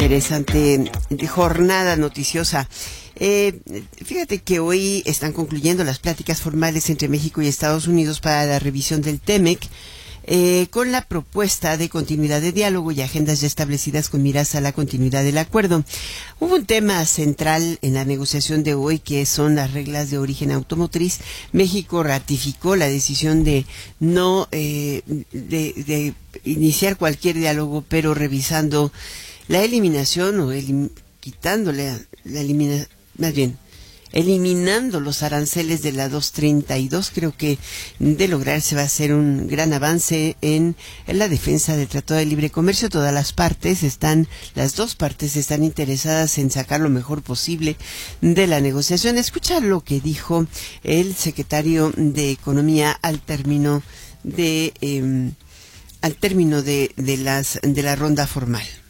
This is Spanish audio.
interesante jornada noticiosa. Fíjate que hoy están concluyendo las pláticas formales entre México y Estados Unidos para la revisión del TEMEC, con la propuesta de continuidad de diálogo y agendas ya establecidas con miras a la continuidad del acuerdo. Hubo un tema central en la negociación de hoy, que son las reglas de origen automotriz. México ratificó la decisión de no de iniciar cualquier diálogo, pero revisando la eliminación o quitándole la eliminación, más bien eliminando los aranceles de la 232. Creo que de lograrse va a ser un gran avance en la defensa del Tratado de Libre Comercio. Todas las dos partes están interesadas en sacar lo mejor posible de la negociación. Escucha lo que dijo el secretario de Economía al término de la ronda formal.